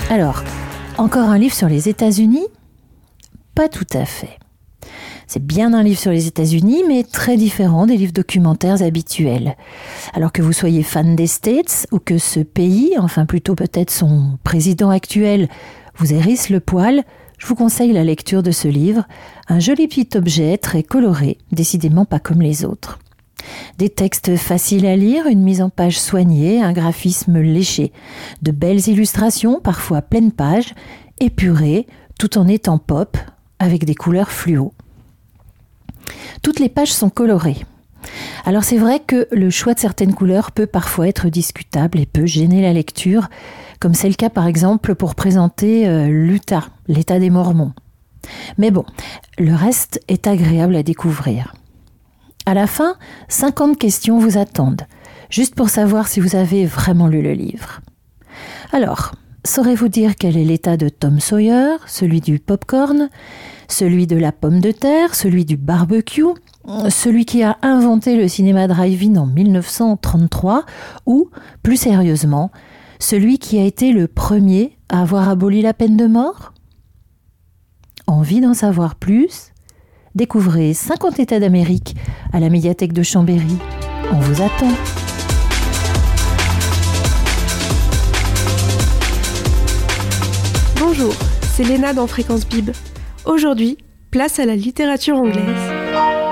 Alors, encore un livre sur les États-Unis ? Pas tout à fait. C'est bien un livre sur les États-Unis, mais très différent des livres documentaires habituels. Alors que vous soyez fan des States, ou que ce pays, enfin plutôt peut-être son président actuel, vous hérisse le poil, je vous conseille la lecture de ce livre, un joli petit objet très coloré, décidément pas comme les autres. Des textes faciles à lire, une mise en page soignée, un graphisme léché, de belles illustrations, parfois pleines pages, épurées, tout en étant pop, avec des couleurs fluo. Toutes les pages sont colorées. Alors c'est vrai que le choix de certaines couleurs peut parfois être discutable et peut gêner la lecture, comme c'est le cas par exemple pour présenter l'Utah, l'État des Mormons. Mais bon, le reste est agréable à découvrir. À la fin, 50 questions vous attendent, juste pour savoir si vous avez vraiment lu le livre. Alors, saurez-vous dire quel est l'état de Tom Sawyer, celui du popcorn, celui de la pomme de terre, celui du barbecue, celui qui a inventé le cinéma drive-in en 1933, ou, plus sérieusement, celui qui a été le premier à avoir aboli la peine de mort ? Envie d'en savoir plus ? Découvrez 50 États d'Amérique à la médiathèque de Chambéry. On vous attend. Bonjour, c'est Léna dans Fréquence Bib. Aujourd'hui, place à la littérature anglaise.